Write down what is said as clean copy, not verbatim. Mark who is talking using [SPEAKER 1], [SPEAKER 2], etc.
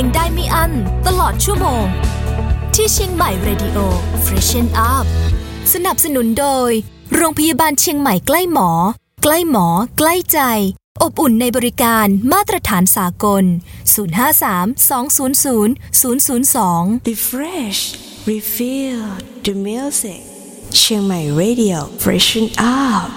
[SPEAKER 1] ได้ไม่อั้นตลอดชั่วโมงที่เชียงใหม่ Radio Freshen Up สนับสนุนโดยโรงพยาบาลเชียงใหม่ใกล้หมอใกล้หมอใกล้ใจอบอุ่นในบริการมาตรฐานสากล053-200-002
[SPEAKER 2] Refresh Refill the Music เชียงใหม่ Radio Freshen Up